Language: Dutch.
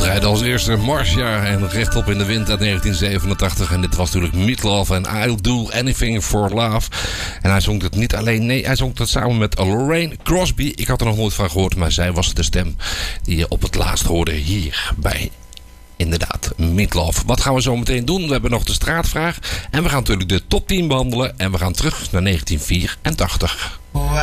draaide als eerste Marcia en Rechtop in de Wind uit 1987. En dit was natuurlijk Meatloaf en I'll Do Anything for Love. En hij zong het niet alleen, nee, hij zong het samen met Lorraine Crosby. Ik had er nog nooit van gehoord, maar zij was de stem die je op het laatst hoorde hier bij, inderdaad, Meatloaf. Wat gaan we zo meteen doen? We hebben nog de straatvraag. En we gaan natuurlijk de top 10 behandelen. En we gaan terug naar 1984.